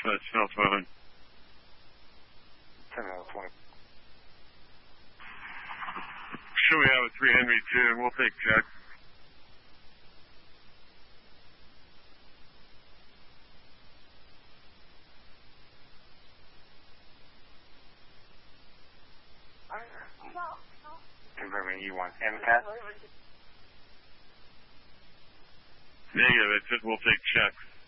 that cell phone. 10-20. Show we have a 3 Henry 2, and we'll take check. Confirming you want MCAT? Negative, it said we'll take checks.